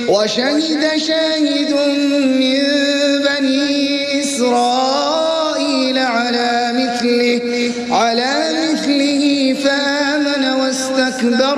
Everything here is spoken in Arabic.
وشهد شاهد من بني إسرائيل على مثله فآمن واستكبر